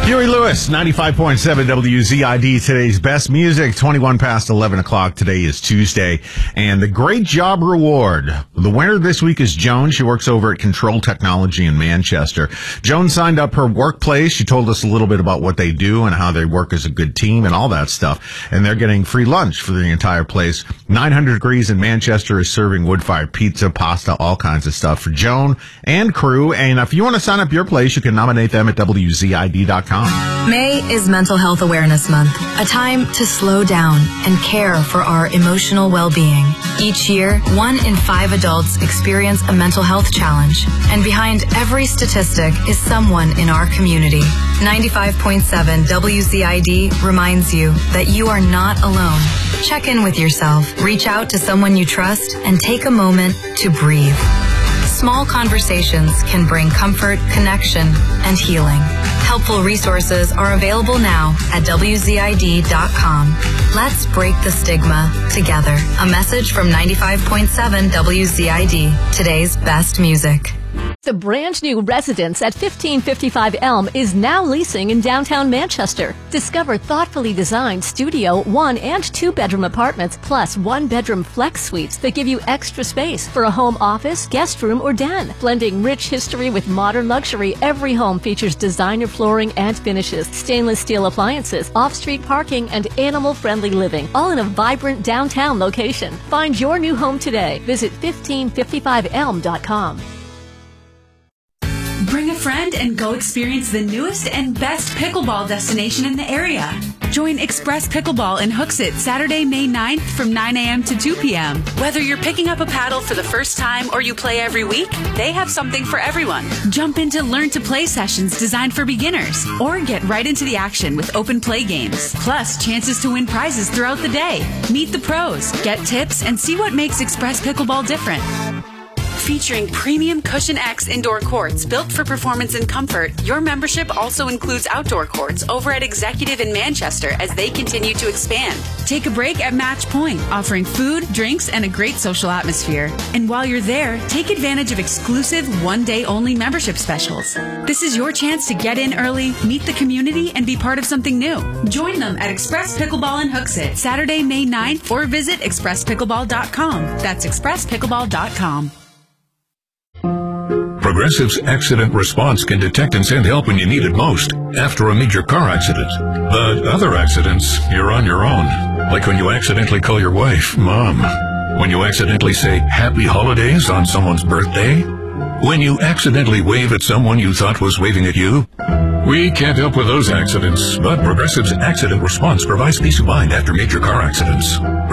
Huey Lewis, 95.7 WZID, today's best music, 21 past 11 o'clock. Today is Tuesday, and the Great Job Reward. The winner this week is Joan. She works over at Control Technology in Manchester. Joan signed up her workplace. She told us a little bit about what they do and how they work as a good team and all that stuff. And they're getting free lunch for the entire place. 900 Degrees in Manchester is serving wood-fired pizza, pasta, all kinds of stuff for Joan and crew. And if you want to sign up your place, you can nominate them at WZID.com. May is Mental Health Awareness Month, a time to slow down and care for our emotional well-being. Each year, 1 in 5 adults experience a mental health challenge, and behind every statistic is someone in our community. 95.7 WZID reminds you that you are not alone. Check in with yourself, reach out to someone you trust, and take a moment to breathe. Small conversations can bring comfort, connection, and healing. Helpful resources are available now at WZID.com. Let's break the stigma together. A message from 95.7 WZID, today's best music. The brand new residence at 1555 Elm is now leasing in downtown Manchester. Discover thoughtfully designed studio 1 and 2 bedroom apartments plus 1 bedroom flex suites that give you extra space for a home office, guest room, or den. Blending rich history with modern luxury, every home features designer flooring and finishes, stainless steel appliances, off-street parking, and animal-friendly living, all in a vibrant downtown location. Find your new home today. Visit 1555elm.com. Bring a friend and go experience the newest and best pickleball destination in the area. Join Express Pickleball in Hooksett Saturday, May 9th from 9 a.m. to 2 p.m. Whether you're picking up a paddle for the first time or you play every week, they have something for everyone. Jump into Learn to Play sessions designed for beginners, or get right into the action with open play games. Plus, chances to win prizes throughout the day. Meet the pros, get tips, and see what makes Express Pickleball different. Featuring premium Cushion X indoor courts built for performance and comfort, your membership also includes outdoor courts over at Executive in Manchester as they continue to expand. Take a break at Match Point, offering food, drinks, and a great social atmosphere. And while you're there, take advantage of exclusive one-day-only membership specials. This is your chance to get in early, meet the community, and be part of something new. Join them at Express Pickleball in Hooksett Saturday, May 9th, or visit expresspickleball.com. That's expresspickleball.com. Progressive's accident response can detect and send help when you need it most after a major car accident. But other accidents, you're on your own. Like when you accidentally call your wife Mom. When you accidentally say Happy Holidays on someone's birthday. When you accidentally wave at someone you thought was waving at you. We can't help with those accidents, but Progressive's accident response provides peace of mind after major car accidents.